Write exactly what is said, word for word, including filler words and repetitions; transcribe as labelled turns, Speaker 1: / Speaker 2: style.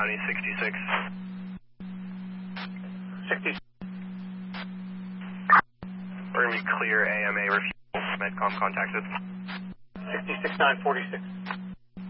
Speaker 1: County sixty-six.
Speaker 2: sixty.
Speaker 1: We're going to be clear A M A refusal. Medcom contacted.
Speaker 2: sixty-six nine forty-six.